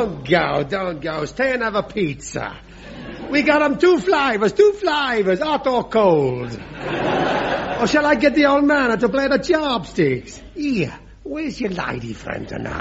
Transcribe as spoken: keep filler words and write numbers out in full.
don't go, don't go. Stay and have a pizza. We got 'em two flavors, two flavors, hot or cold. Or shall I get the old man to play the chopsticks? Here, where's your lady friend tonight?